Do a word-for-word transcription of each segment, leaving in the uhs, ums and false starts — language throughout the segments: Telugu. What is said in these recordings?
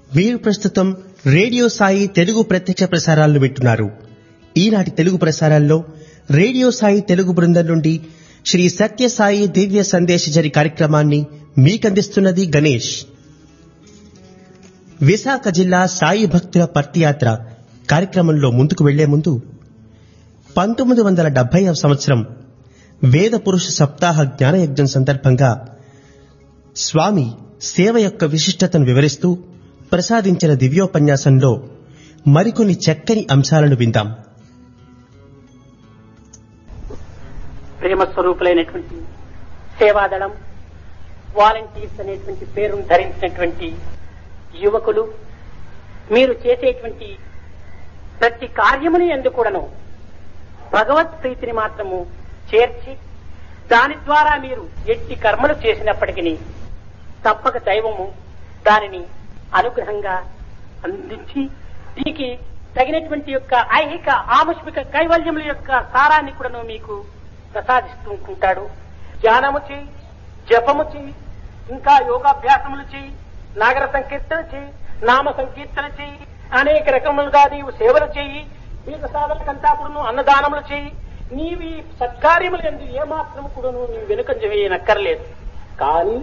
మీరు ప్రస్తుతం రేడియో సాయి తెలుగు ప్రత్యక్ష ప్రసారాలను వింటున్నారు. ఈనాటి తెలుగు ప్రసారాల్లో రేడియో సాయి తెలుగు బృందం నుండి శ్రీ సత్య సాయి దివ్య సందేశజరి కార్యక్రమాన్ని మీకందిస్తున్నది గణేష్. విశాఖ జిల్లా సాయి భక్తుల పర్తియాత్ర కార్యక్రమంలో ముందుకు వెళ్లే ముందు పంతొమ్మిది వందల డెబ్బైవ సంవత్సరం వేద పురుష సప్తాహ జ్ఞానయజ్ఞం సందర్భంగా స్వామి సేవ యొక్క విశిష్టతను వివరిస్తూ ప్రసాదించిన దివ్యోపన్యాసంలో మరికొన్ని చక్కని అంశాలను విందాం. ప్రేమ స్వరూపులైనటువంటి సేవాదళం వాలంటీర్స్ అనేటువంటి పేరును ధరించినటువంటి యువకులు, మీరు చేసేటువంటి ప్రతి కార్యముని యందు కూడాను భగవత్ ప్రీతిని మాత్రము చేర్చి దాని ద్వారా మీరు ఎట్టి కర్మలు చేసినప్పటికీ తప్పక దైవము దానిని అనుగ్రహంగా అందించి దీనికి తగినటువంటి యొక్క ఐహిక ఆముష్మిక కైవల్యముల యొక్క సారాన్ని కూడాను మీకు ప్రసాదిస్తూ ఉంటాడు. ధ్యానము చేయి, జపము చేయి, ఇంకా యోగాభ్యాసములు చేయి, నాగర సంకీర్తన చేయి, నామ సంకీర్తన చేయి, అనేక రకములుగా నీవు సేవలు చేయి, దీర్ఘ సాధనకంతా కూడాను అన్నదానములు చేయి. నీవి సత్కార్యములు ఎందు ఏమాత్రము కూడాను నీవు వెనుకంజ వేయనక్కర్లేదు. కానీ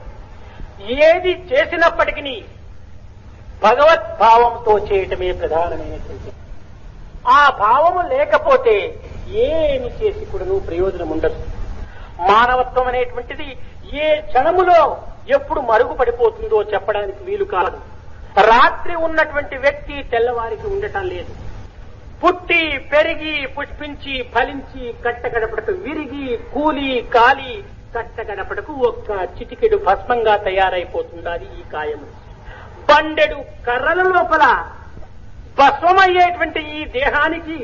ఏది చేసినప్పటికీ భగవత్ భావంతో చేయటమే ప్రధానమైనటువంటి. ఆ భావము లేకపోతే ఏమి చేసి కూడాను ప్రయోజనం ఉండదు. మానవత్వం అనేటువంటిది ఏ క్షణములో ఎప్పుడు మరుగుపడిపోతుందో చెప్పడానికి వీలు కాదు. రాత్రి ఉన్నటువంటి వ్యక్తి తెల్లవారికి ఉండటం లేదు. పుట్టి పెరిగి పుష్పించి ఫలించి కట్టగడపడకు విరిగి కూలి కాలి కట్టగడపడకు ఒక్క చిటికెడు భస్మంగా తయారైపోతుండాలి ఈ కాయము. బండెడు కర్రల లోపల భస్మమయ్యేటువంటి ఈ దేహానికి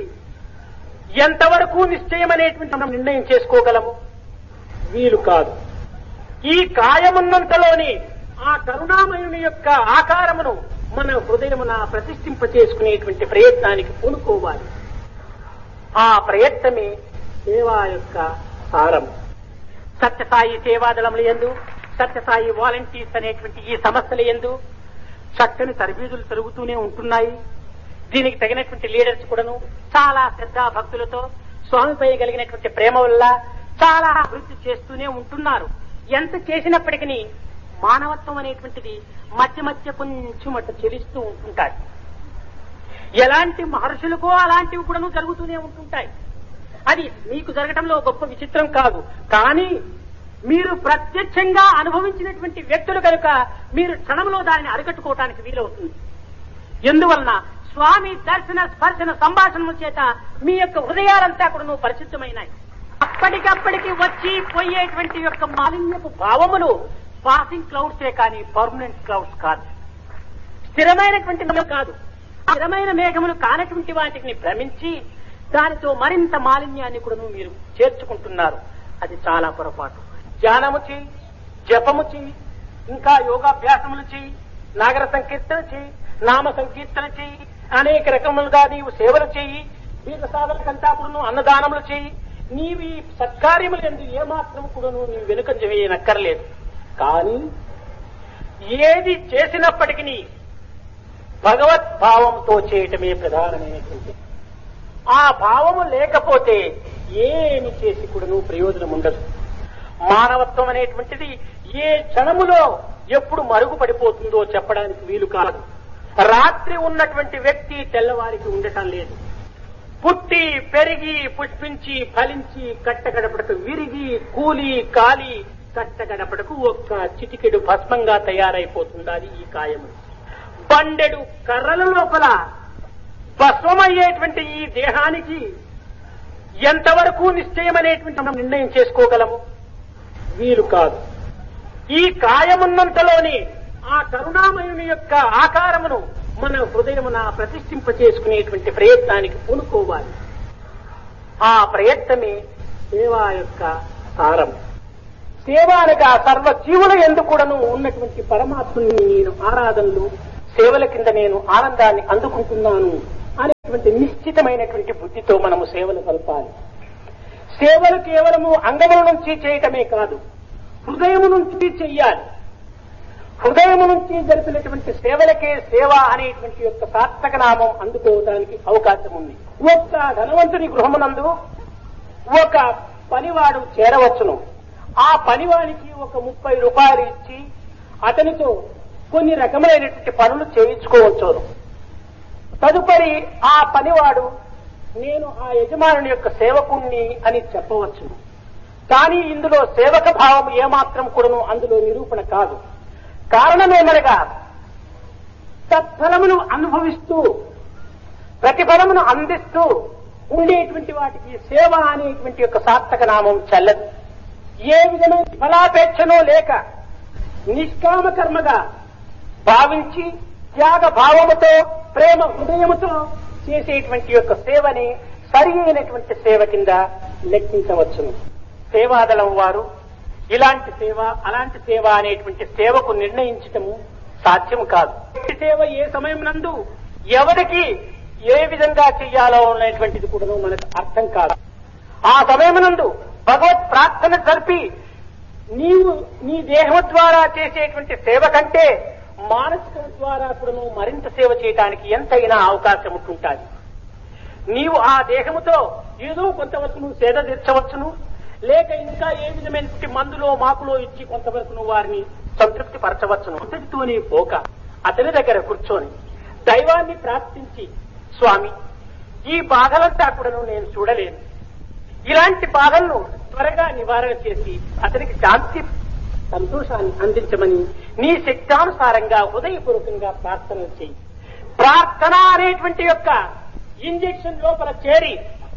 ఎంతవరకు నిశ్చయమనేటువంటి మనం నిర్ణయం చేసుకోగలము? వీలు కాదు. ఈ కాయమున్నంతలోని ఆ కరుణామయుని యొక్క ఆకారమును మన హృదయమున ప్రతిష్ఠింప చేసుకునేటువంటి ప్రయత్నానికి పూనుకోవాలి. ఆ ప్రయత్నమే సేవా యొక్క సారం. సత్యసాయి సేవాదళముల యందు, సత్యసాయి వాలంటీర్స్ అనేటువంటి ఈ సంస్థల యందు చక్కని తరబీదులు జరుగుతూనే ఉంటున్నాయి. దీనికి తగినటువంటి లీడర్స్ కూడాను చాలా శ్రద్ధా భక్తులతో స్వామిపై కలిగినటువంటి ప్రేమ వల్ల చాలా అభివృద్ధి చేస్తూనే ఉంటున్నారు. ఎంత చేసినప్పటికీ మానవత్వం అనేటువంటిది మధ్య మధ్య కొంచెం అట్లా చెలిస్తూ ఉంటుంటాయి. ఎలాంటి మహర్షులకో అలాంటివి కూడాను జరుగుతూనే ఉంటుంటాయి. అది మీకు జరగటంలో గొప్ప విచిత్రం కాదు. కానీ మీరు ప్రత్యక్షంగా అనుభవించినటువంటి వ్యక్తులు కనుక మీరు క్షణంలో దానిని అరికట్టుకోవటానికి వీలవుతుంది. ఎందువలన స్వామి దర్శన స్పర్శన సంభాషణల చేత మీ యొక్క హృదయాలంతా కూడా పరిశుద్ధమైనాయి. అప్పటికప్పటికి వచ్చి పోయేటువంటి యొక్క మాలిన్యపు భావములు పాసింగ్ క్లౌడ్సే కానీ పర్మనెంట్ క్లౌడ్స్ కాదు. స్థిరమైనటువంటి కాదు. స్థిరమైన మేఘములు కానటువంటి వాటిని భ్రమించి దానితో మరింత మాలిన్యాన్ని కూడా మీరు చేర్చుకుంటున్నారు. అది చాలా పొరపాటు. ధ్యానము చేయి, జపము చేయి, ఇంకా యోగాభ్యాసములు చేయి, నాగర సంకీర్తన చేయి, నామ సంకీర్తన చేయి, అనేక రకములుగా నీవు సేవలు చేయి, దీర్ఘ సాధనకంతా కూడాను అన్నదానములు చేయి. నీవి సత్కార్యములు ఎందు ఏమాత్రం కూడాను నీవు వెనుకంజ వేయనక్కర్లేదు. కానీ ఏది చేసినప్పటికీ భగవత్ భావంతో చేయటమే ప్రధానమైనటువంటి. ఆ భావము లేకపోతే ఏమి చేసి కూడాను ప్రయోజనం ఉండదు. మానవత్వం అనేటువంటిది ఏ క్షణములో ఎప్పుడు మరుగుపడిపోతుందో చెప్పడానికి వీలు కాదు. రాత్రి ఉన్నటువంటి వ్యక్తి తెల్లవారికి ఉండటం లేదు. పుట్టి పెరిగి పుష్పించి ఫలించి కట్టగడపడకు విరిగి కూలి కాలి కట్టగడపడకు ఒక్క చిటికెడు భస్మంగా తయారైపోతుండాలి ఈ కాయము. బండెడు కర్రల లోపల భస్మమయ్యేటువంటి ఈ దేహానికి ఎంతవరకు నిశ్చయమనేటువంటి మనం నిర్ణయం చేసుకోగలము? వీలు కాదు. ఈ కాయమున్నంతలోని ఆ కరుణామయుని యొక్క ఆకారమును మన హృదయమున ప్రతిష్ఠింప చేసుకునేటువంటి ప్రయత్నానికి పూనుకోవాలి. ఆ ప్రయత్నమే సేవా యొక్క సారం. సేవ అనగా సర్వ జీవుల యందు కూడాను ఉన్నటువంటి పరమాత్మని నేను ఆరాధనలు సేవల కింద నేను ఆనందాన్ని అందుకుంటున్నాను అనేటువంటి నిశ్చితమైనటువంటి బుద్ధితో మనము సేవలు కలపాలి. సేవలు కేవలము అంగముల నుంచి చేయటమే కాదు, హృదయము నుంచి చెయ్యాలి. హృదయం నుంచి జరిపినటువంటి సేవలకే సేవ అనేటువంటి యొక్క సార్థక నామం అందుకోవడానికి అవకాశం ఉంది. ఒక్క ధనవంతుని గృహమునందు ఒక పనివాడు చేరవచ్చును. ఆ పనివాడికి ఒక ముప్పై రూపాయలు ఇచ్చి అతనితో కొన్ని రకములైనటువంటి పనులు చేయించుకోవచ్చును. తదుపరి ఆ పనివాడు నేను ఆ యజమానుని యొక్క సేవకుణ్ణి అని చెప్పవచ్చును. కానీ ఇందులో సేవక భావం ఏమాత్రం కూడాను అందులో నిరూపణ కాదు. కారణమేమనగా తత్ఫలమును అనుభవిస్తూ ప్రతిఫలమును అందిస్తూ ఉండేటువంటి వాటికి సేవ అనేటువంటి యొక్క సార్థక నామం చెల్లదు. ఏ విధమైన ఫలాపేక్షనో లేక నిష్కామ కర్మగా భావించి త్యాగ భావముతో ప్రేమ హృదయముతో చేసేటువంటి యొక్క సేవని సరి అయినటువంటి సేవ కింద లెక్కించవచ్చును. సేవాదళం వారు ఇలాంటి సేవ అలాంటి సేవ అనేటువంటి సేవకు నిర్ణయించటము సాధ్యం కాదు. ఈ సేవ ఏ సమయం నందు ఎవరికి ఏ విధంగా చెయ్యాలో అనేటువంటిది కూడా మనకు అర్థం కాదు. ఆ సమయమునందు భగవత్ ప్రార్థన జరిపి నీవు నీ దేహం ద్వారా చేసేటువంటి సేవ కంటే మానసిక ద్వారా కూడా మరింత సేవ చేయడానికి ఎంతైనా అవకాశం ఉంటుంటుంది. నీవు ఆ దేహముతో ఏదో కొంతవరకు నువ్వు సేద తీర్చవచ్చును, లేక ఇంకా ఏ విధమైనటువంటి మందులో మాకులో ఇచ్చి కొంతవరకు నువ్వు వారిని సంతృప్తి పరచవచ్చును. అంతటితోనే పోక అతని దగ్గర కూర్చొని దైవాన్ని ప్రార్థించి, స్వామి ఈ బాధలంతా కూడా నేను చూడలేను, ఇలాంటి బాధలను త్వరగా నివారణ చేసి అతనికి శాంతి సంతోషాన్ని అందించమని నీ శక్తానుసారంగా హృదయపూర్వకంగా ప్రార్థన చేయి. ప్రార్థన అనేటువంటి యొక్క ఇంజెక్షన్ లోపల చేరి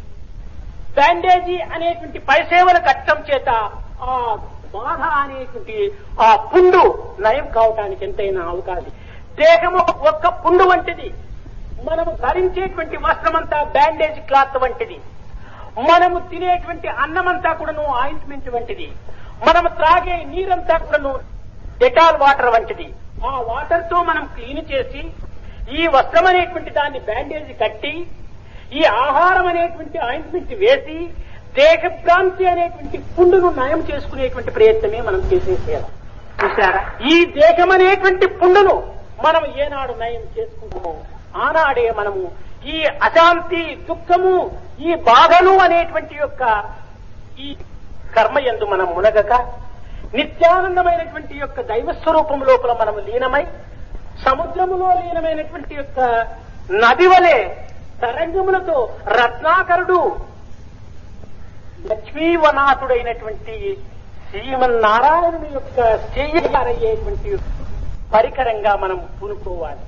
బ్యాండేజీ అనేటువంటి పైసేవల కట్టం చేత ఆ బాధ అనేటువంటి ఆ పుండు నయం కావటానికి ఎంతైనా అవకాశం. దేహము ఒక్క పుండు వంటిది, మనము ధరించేటువంటి వస్త్రమంతా బ్యాండేజ్ క్లాత్ వంటిది, మనము తినేటువంటి అన్నమంతా కూడాను ఆయింట్మెంట్ వంటిది, మనము త్రాగే నీరంతా కూడాను డెటాల్ వాటర్ వంటిది. ఆ వాటర్ తో మనం క్లీన్ చేసి ఈ వస్త్రం అనేటువంటి దాన్ని బ్యాండేజ్ కట్టి ఈ ఆహారం అనేటువంటి ఆయింట్మెంట్ వేసి దేహభ్రాంతి అనేటువంటి పుండును నయం చేసుకునేటువంటి ప్రయత్నమే మనం చేసే సేవ. చూసారా, ఈ దేహం అనేటువంటి పుండును మనం ఏనాడు నయం చేసుకుంటామో ఆనాడే మనము ఈ అశాంతి దుఃఖము ఈ బాధలు అనేటువంటి యొక్క ఈ కర్మయందు మనం మునగక నిత్యానందమైనటువంటి యొక్క దైవస్వరూపం లోపల మనం లీనమై సముద్రములో లీనమైనటువంటి యొక్క నది వలె తరంగములతో రత్నాకరుడు లక్ష్మీవనాథుడైనటువంటి శ్రీమన్నారాయణుని యొక్క చేయగలయ్యేటువంటి పరికరంగా మనం పూనుకోవాలి.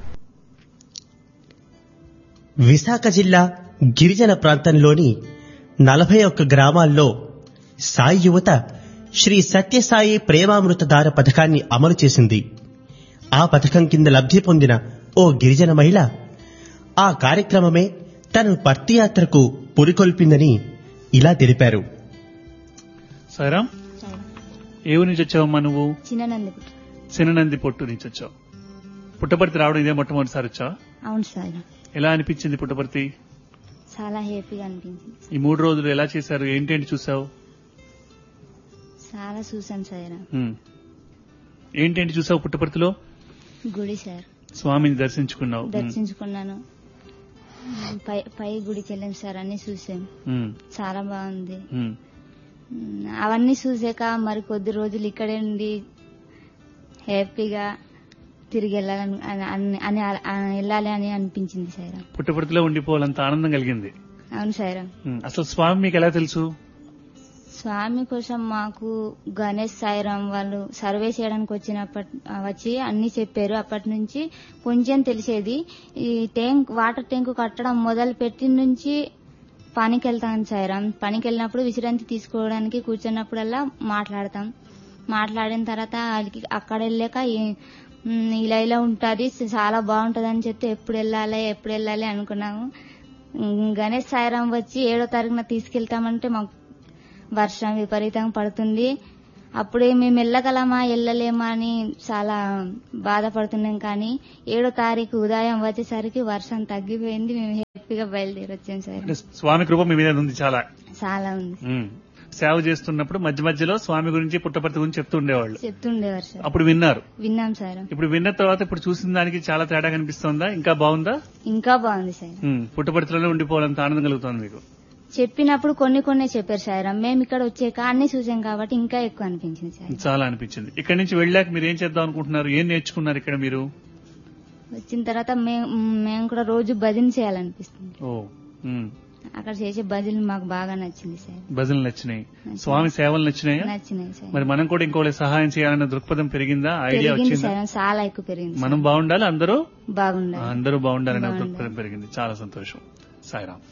విశాఖ జిల్లా గిరిజన ప్రాంతంలోని నలభై ఒక్క గ్రామాల్లో సాయి యువత శ్రీ సత్యసాయి ప్రేమామృతధార పథకాన్ని అమలు చేసింది. ఆ పథకం కింద లబ్ధి పొందిన ఓ గిరిజన మహిళ ఆ కార్యక్రమమే తన పర్తియాత్రకు పురికొల్పిందని ఇలా తెలిపారు. సాయిరాం, ఏ ఊరి నుంచి వచ్చావమ్మా నువ్వు? చిన్ననందిపుట్టు. చిన్ననందిపుట్టు నుంచి వచ్చావు. పుట్టపర్తి రావడం ఇదే మొట్టమొదటిసారి వచ్చావా? అవును సార్. ఎలా అనిపించింది పుట్టపర్తి? చాలా హ్యాపీగా అనిపించింది. ఈ మూడు రోజులు ఎలా చేశారు? ఏంటేంటి చూసావు? చాలా చూసాను సార్. ఏంటేంటి చూసావు పుట్టపర్తిలో? గుడి సార్. స్వామిని దర్శించుకున్నావు? దర్శించుకున్నాను. పై పై గుడికి వెళ్ళాం సార్, అన్ని చూసాం. చాలా బాగుంది. అవన్నీ చూసాక మరి కొద్ది రోజులు ఇక్కడే ఉండి హ్యాపీగా తిరిగి వెళ్ళాలని అని వెళ్ళాలి అని అనిపించింది సార్. పుట్టపర్తిలో ఉండిపోవాలంత ఆనందం కలిగింది? అవును సార్. అసలు స్వామి మీకు ఎలా తెలుసు? స్వామి కోసం మాకు గణేష్ సాయిరాం వాళ్ళు సర్వే చేయడానికి వచ్చినప్పటి వచ్చి అన్ని చెప్పారు. అప్పటి నుంచి కొంచెం తెలిసేది. ఈ ట్యాంక్ వాటర్ ట్యాంక్ కట్టడం మొదలు పెట్టిన నుంచి పనికి వెళ్తాం సాయిరాం. పనికి వెళ్ళినప్పుడు విశ్రాంతి తీసుకోవడానికి కూర్చున్నప్పుడల్లా మాట్లాడతాం. మాట్లాడిన తర్వాత అక్కడ వెళ్ళాక ఇలా ఇలా ఉంటుంది, చాలా బాగుంటది అని చెప్తే ఎప్పుడు వెళ్ళాలి ఎప్పుడు వెళ్ళాలి అనుకున్నాము. గణేష్ సాయిరాం వచ్చి ఏడో తారీఖున తీసుకెళ్తామంటే మాకు వర్షం విపరీతంగా పడుతుంది. అప్పుడే మేము వెళ్ళగలమా వెళ్ళలేమా అని చాలా బాధపడుతున్నాం. కానీ ఏడో తారీఖు ఉదయం వచ్చేసరికి వర్షం తగ్గిపోయింది. మేము హ్యాపీగా బయలుదేరి వచ్చాం సార్. స్వామి కృప మీ మీద ఉంది, చాలా చాలా ఉంది. సేవ చేస్తున్నప్పుడు మధ్య మధ్యలో స్వామి గురించి పుట్టపర్తి గురించి చెప్తూ ఉండేవాళ్ళు. చెప్తుండేవారు సార్. అప్పుడు విన్నారు? విన్నాం సార్. ఇప్పుడు విన్న తర్వాత ఇప్పుడు చూసిన దానికి చాలా తేడా కనిపిస్తోందా? ఇంకా బాగుందా? ఇంకా బాగుంది సార్. పుట్టపర్తిలోనే ఉండిపోవాలంత ఆనందం కలుగుతోంది మీకు? చెప్పినప్పుడు కొన్ని కొన్ని చెప్పారు సార్. మేము ఇక్కడ వచ్చాక అన్ని చూసాం కాబట్టి ఇంకా ఎక్కువ అనిపించింది సార్. చాలా అనిపించింది. ఇక్కడ నుంచి వెళ్ళాక మీరు ఏం చేద్దాం అనుకుంటున్నారు? ఏం నేర్చుకున్నారు ఇక్కడ మీరు? వచ్చిన తర్వాత మేము కూడా రోజు భజన చేయాలనిపిస్తుంది. ఓ, అక్కడ చేసే భజనలు మాకు బాగా నచ్చింది సార్. భజనలు నచ్చినాయి, స్వామి సేవలు నచ్చినాయి. నచ్చినాయి సార్. మరి మనం కూడా ఇంకోటి సహాయం చేయాలన్న దృక్పథం పెరిగిందా? ఐడియా వచ్చిందా? చాలా ఎక్కువ పెరిగింది. మనం బాగుండాలి, అందరూ బాగుండాలి, అందరూ బాగుండాలనే దృక్పథం పెరిగింది. చాలా సంతోషం. సాయిరాం.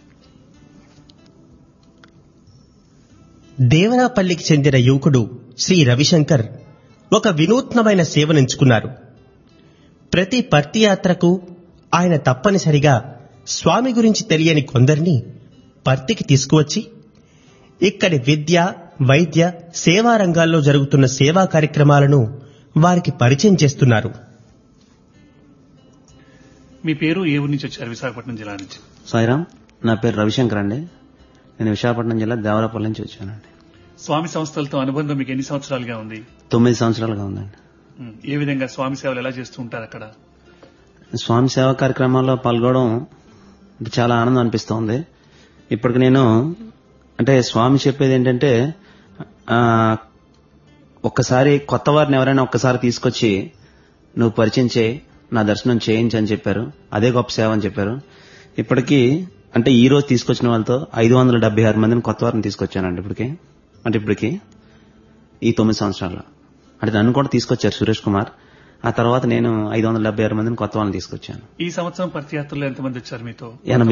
దేవరాపల్లికి చెందిన యువకుడు శ్రీ రవిశంకర్ ఒక వినూత్నమైన సేవనెంచుకున్నారు. ప్రతి పర్తి యాత్రకు ఆయన తప్పనిసరిగా స్వామి గురించి తెలియని కొందరిని పర్తికి తీసుకువచ్చి ఇక్కడి విద్య, వైద్య, సేవా రంగాల్లో జరుగుతున్న సేవా కార్యక్రమాలను వారికి పరిచయం చేస్తున్నారు. మీ పేరు? ఏ ఊరి నుంచి వచ్చారు? విశాఖపట్నం జిల్లా నుంచి. సాయిరాం, నా పేరు రవిశంకర్ అండి. నేను విశాఖపట్నం జిల్లా దేవరాపల్లి నుంచి వచ్చానండి. స్వామి సంస్థలతో అనుబంధం మీకు ఎన్ని సంవత్సరాలుగా ఉంది? తొమ్మిది సంవత్సరాలుగా ఉందండి. ఏ విధంగా స్వామి సేవలు ఎలా చేస్తూ ఉంటారు అక్కడ? స్వామి సేవా కార్యక్రమాల్లో పాల్గొనడం చాలా ఆనందం అనిపిస్తోంది. ఇప్పటికి నేను అంటే స్వామి చెప్పేది ఏంటంటే, ఒక్కసారి కొత్త వారిని ఎవరైనా ఒక్కసారి తీసుకొచ్చి నువ్వు పరిచయం చేయి, నా దర్శనం చేయించని చెప్పారు. అదే గొప్ప సేవ అని చెప్పారు. ఇప్పటికీ అంటే ఈ రోజు తీసుకొచ్చిన వాళ్ళతో ఐదు వందల డెబ్బై ఆరు మందిని కొత్త వారిని తీసుకొచ్చానండి ఇప్పటికి. అంటే ఇప్పటికి ఈ తొమ్మిది సంవత్సరాల్లో అంటే నన్ను కూడా తీసుకొచ్చారు సురేష్ కుమార్. ఆ తర్వాత నేను ఐదు వందల డెబ్బై ఆరు మందిని కొత్త వాళ్ళని తీసుకొచ్చాను. ఈ సంవత్సరం పర్తి యాత్రలో ఎంతమంది వచ్చారు మీతో? ఎనభై.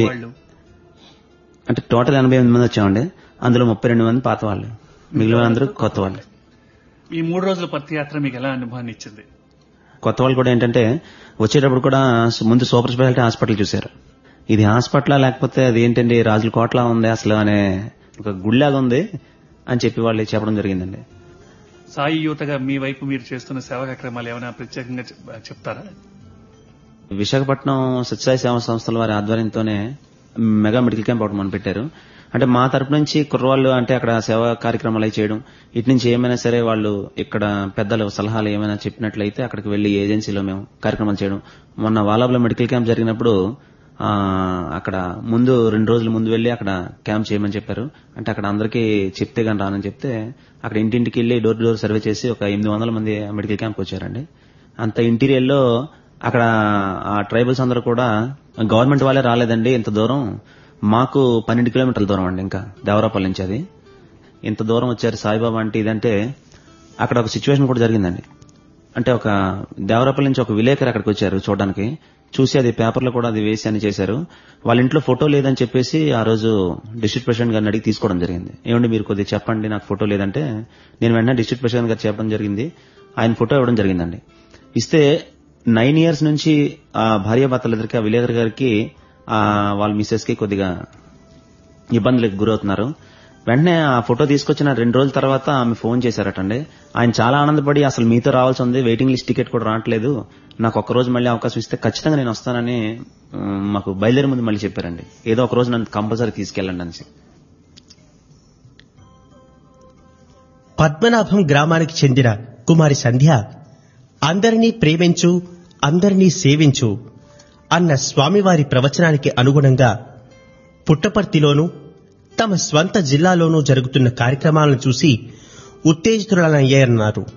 అంటే టోటల్ ఎనభై ఎనిమిది మంది వచ్చామండి. అందులో ముప్పై రెండు మంది పాత వాళ్ళు, మిగిలిన అందరూ కొత్త వాళ్ళు. ఈ మూడు రోజుల పర్తి యాత్ర మీకు ఎలా అనుభవాన్ని ఇచ్చింది? కొత్త వాళ్ళు కూడా ఏంటంటే వచ్చేటప్పుడు కూడా ముందు సూపర్ స్పెషాలిటీ హాస్పిటల్ చూశారు. ఇది హాస్పిటల్ లేకపోతే అది ఏంటండి రాజుల కోట్లా ఉంది అసలు అనే ఒక గుడిలాగా ఉంది అని చెప్పి వాళ్ళు చెప్పడం జరిగిందండి. సాయి యువతగా మీ వైపు మీరు చేస్తున్న సేవా కార్యక్రమాలు ఏమైనా ప్రత్యేకంగా చెప్తారా? విశాఖపట్నం సత్యసాయి సేవా సంస్థల వారి ఆధ్వర్యంతోనే మెగా మెడికల్ క్యాంప్ ఒకటి మనం పెట్టారు. అంటే మా తరపు నుంచి కుర్రవాళ్ళు అంటే అక్కడ సేవా కార్యక్రమాలు చేయడం, ఇటు నుంచి ఏమైనా సరే వాళ్ళు ఇక్కడ పెద్దలు సలహాలు ఏమైనా చెప్పినట్లయితే అక్కడికి వెళ్లి ఏజెన్సీలో మేము కార్యక్రమాలు చేయడం. మొన్న వాలాబ్లో మెడికల్ క్యాంప్ జరిగినప్పుడు అక్కడ ముందు రెండు రోజుల ముందు వెళ్లి అక్కడ క్యాంప్ చేయమని చెప్పారు. అంటే అక్కడ అందరికీ చెప్తే గాని రానని చెప్తే అక్కడ ఇంటింటికి వెళ్లి డోర్ టు డోర్ సర్వే చేసి ఒక ఎనిమిది వందల మంది మెడికల్ క్యాంప్ వచ్చారండి. అంత ఇంటీరియర్ లో అక్కడ ఆ ట్రైబల్స్ అందరూ కూడా గవర్నమెంట్ వాళ్ళే రాలేదండి, ఇంత దూరం మాకు పన్నెండు కిలోమీటర్ల దూరం అండి ఇంకా దేవరాపల్లి నుంచి, అది ఇంత దూరం వచ్చారు సాయిబాబా అంటే ఇదంటే. అక్కడ ఒక సిచ్యువేషన్ కూడా జరిగిందండి. అంటే ఒక దేవరాపల్లి నుంచి ఒక విలేకరు అక్కడికి వచ్చారు చూడడానికి, చూసి అది పేపర్లో కూడా అది వేసి అని చేశారు. వాళ్ళ ఇంట్లో ఫోటో లేదని చెప్పేసి ఆ రోజు డిస్ట్రిక్ట్ ప్రెసిడెంట్ గారిని అడిగి తీసుకోవడం జరిగింది. ఏమండి మీరు కొద్దిగా చెప్పండి నాకు ఫోటో లేదంటే, నేను వెంటనే డిస్ట్రిక్ట్ ప్రెసిడెంట్ గారు చెప్పడం జరిగింది. ఆయన ఫోటో ఇవ్వడం జరిగిందండి. ఇస్తే నైన్ ఇయర్స్ నుంచి ఆ భార్య భర్తలిద్దరికి ఆ విలేకర్ గారికి వాళ్ళ మిస్సెస్ కి కొద్దిగా ఇబ్బందులకు గురవుతున్నారు. వెంటనే ఆ ఫోటో తీసుకొచ్చిన రెండు రోజుల తర్వాత ఆమె ఫోన్ చేశారటండి. ఆయన చాలా ఆనందపడి అసలు మీతో రావాల్సి ఉంది, వెయిటింగ్ లిస్ట్ టికెట్ కూడా రావట్లేదు, నాకు ఒక్క రోజు మళ్ళీ అవకాశం ఇస్తే ఖచ్చితంగా నేను వస్తానని మాకు బయలుదేరి ముందు మళ్ళీ చెప్పారండి. ఏదో ఒక రోజు నన్ను కంపల్సరీ తీసుకెళ్ళండి అనేసి. పద్మనాభం గ్రామానికి చెందిన కుమారి సంధ్య అందరినీ ప్రేమించు, అందరినీ సేవించు అన్న స్వామివారి ప్రవచనానికి అనుగుణంగా పుట్టపర్తిలోనూ తమ స్వంత జిల్లాలోనూ జరుగుతున్న కార్యక్రమాలను చూసి ఉత్తేజితులయ్యారన్నారు.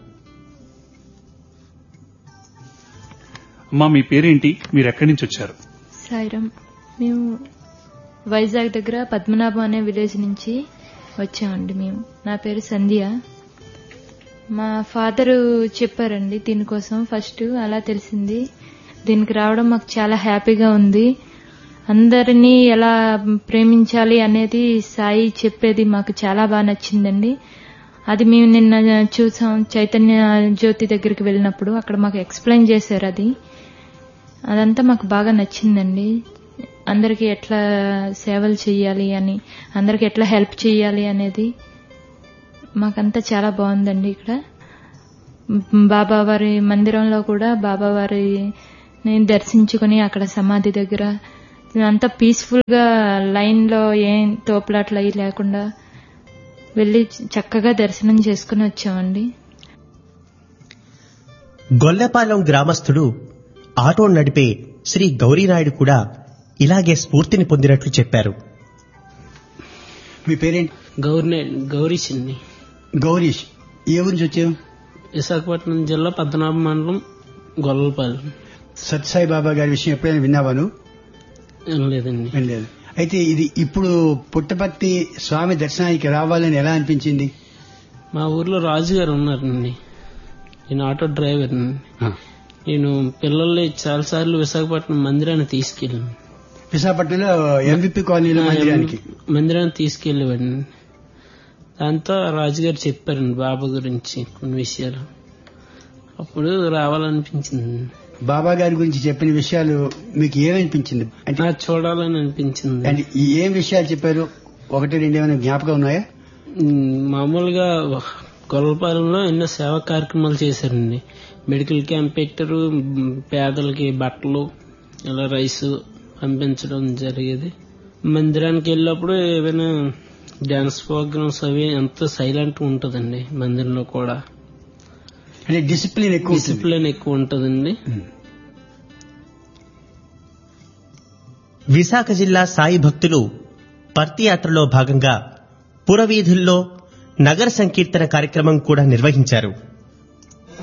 అమ్మా మీ పేరేంటి, మీరు ఎక్కడి నుంచి వచ్చారు? సాయిరాం, మేము వైజాగ్ దగ్గర పద్మనాభం అనే విలేజ్ నుంచి వచ్చామండి. మేము నా పేరు సంధ్య. మా ఫాదరు చెప్పారండి దీనికోసం ఫస్ట్, అలా తెలిసింది. దీనికి రావడం మాకు చాలా హ్యాపీగా ఉంది. అందరినీ ఎలా ప్రేమించాలి అనేది సాయి చెప్పేది మాకు చాలా బాగా నచ్చిందండి. అది మేము నిన్న చూసాం చైతన్య జ్యోతి దగ్గరికి వెళ్ళినప్పుడు, అక్కడ మాకు ఎక్స్ప్లెయిన్ చేశారు. అది అదంతా మాకు బాగా నచ్చిందండి. అందరికి ఎట్లా సేవలు చేయాలి అని, అందరికి ఎట్లా హెల్ప్ చేయాలి అనేది మాకంతా చాలా బాగుందండి. ఇక్కడ బాబావారి మందిరంలో కూడా బాబావారిని దర్శించుకుని అక్కడ సమాధి దగ్గర అంతా పీస్ఫుల్ గా లైన్ లో ఏం తోపులాట్లు అయి లేకుండా వెళ్లి చక్కగా దర్శనం చేసుకుని వచ్చామండి. గొల్లపాలెం గ్రామస్తుడు ఆటో నడిపే శ్రీ గౌరీనాయుడు కూడా ఇలాగే స్ఫూర్తిని పొందినట్లు చెప్పారు. మీ పేరేంటి? గౌరీ గౌరీష్ అండి. గౌరీష్, ఏ ఊరి నుంచి వచ్చావు? విశాఖపట్నం జిల్లా పద్మనాభ మండలం గొల్లపాలెం. సత్యసాయి బాబా గారి విషయం ఎప్పుడైనా విన్నావా నువ్వు? లేదండి. వినలేదు. అయితే ఇది ఇప్పుడు పుట్టపర్తి స్వామి దర్శనానికి రావాలని ఎలా అనిపించింది? మా ఊర్లో రాజుగారు ఉన్నారండి, నేను ఆటో డ్రైవర్. నేను పిల్లల్ని చాలా సార్లు విశాఖపట్నం మందిరాన్ని తీసుకెళ్ళాను. విశాఖపట్నంలో ఎంవిపి కాలనీలో మందిరానికి మందిరాన్ని తీసుకెళ్ళేవాడిని. దాంతో రాజుగారు చెప్పారండి బాబా గురించి కొన్ని విషయాలు. అప్పుడు రావాలనిపించింది. బాబా గారి గురించి చెప్పిన విషయాలు మీకు ఏమనిపించింది? అంటే నాకు చూడాలని అనిపించింది. అంటే ఏం విషయాలు చెప్పారు? ఒకటి రెండు ఏమైనా జ్ఞాపకం ఉన్నాయా? మామూలుగా గొల్లపాలెంలో ఎన్నో సేవా కార్యక్రమాలు చేశారండి. మెడికల్ క్యాంప్ పెట్టారు, పేదలకి బట్టలు ఇలా రైస్ పంపించడం జరిగేది. మందిరానికి వెళ్ళినప్పుడు ఏమైనా డాన్స్ ప్రోగ్రామ్స్ అవి ఎంతో సైలెంట్ ఉంటుందండి. మందిరంలో కూడా అంటే డిసిప్లిన్ ఎక్కువ డిసిప్లిన్ ఎక్కువ ఉంటుందండి. విశాఖ జిల్లా సాయి భక్తులు పర్తి యాత్రలో భాగంగా పురవీధుల్లో నగర సంకీర్తన కార్యక్రమం కూడా నిర్వహించారు.